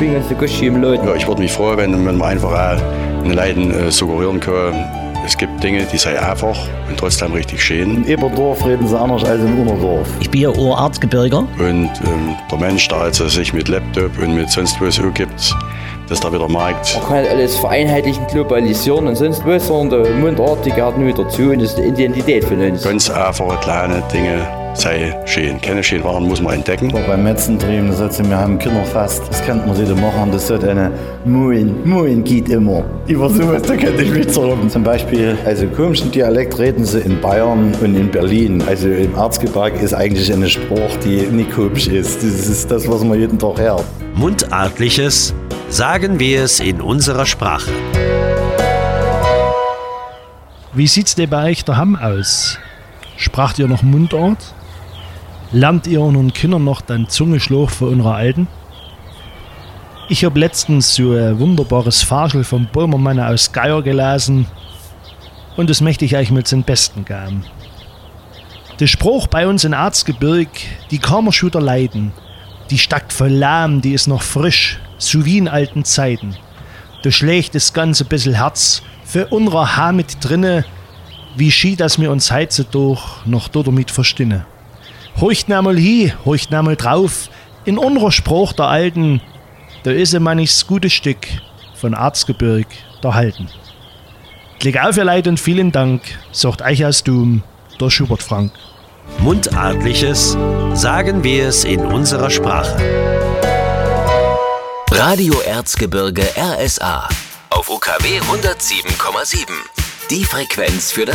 bin ganz Guschi im Lot. Ja, ich würde mich freuen, wenn man einfach auch den Leuten suggerieren kann, es gibt Dinge, die sind einfach und trotzdem richtig schön. Im Eberdorf reden sie anders als im Unterdorf. Ich bin ja Erzgebirger. Und der Mensch, der also sich mit Laptop und mit sonst was umgibt, dass da wieder merkt. Man kann nicht alles vereinheitlichen, globalisieren und sonst was, sondern der Mundart, die gehört nur dazu und das ist die Identität von uns. Ganz einfache kleine Dinge sei schön. Keine schönen Waren muss man entdecken. Auch beim Metzentrieben, das sagt sie, wir haben Kinderfest. Das kennt man sich da machen. Das hat eine Moin geht immer. Über sowas, da könnte ich mich zurück. Zum Beispiel, also komischen Dialekt reden sie in Bayern und in Berlin. Also im Erzgebirge ist eigentlich eine Sprache, die nicht komisch ist. Das ist das, was man jeden Tag hört. Mundartliches, sagen wir es in unserer Sprache. Wie sieht's denn bei euch daheim aus? Spracht ihr noch Mundart? Lernt ihr euren Kindern noch den Zungeschlag von eurer Alten? Ich habe letztens so ein wunderbares Farschel vom Böhmermann aus Geier gelesen und das möchte ich euch mit zum Besten geben. Der Spruch bei uns in Erzgebirg, die kann man schon leiden. Die steckt voll Lärm, die ist noch frisch, so wie in alten Zeiten. Da schlägt das ganze bisschen Herz für unsere Haar mit drinne, wie schi, dass wir uns heutzutage noch damit verstehen. Horcht einmal hin, horcht einmal drauf, in unserer Spruch der Alten, da ist ein manches gutes Stück von Erzgebirg erhalten. Klick auf, ihr Leute, und vielen Dank, sagt euch aus Dum, der Schubert Frank. Mundartliches, sagen wir es in unserer Sprache. Radio Erzgebirge RSA auf UKW 107,7. Die Frequenz für das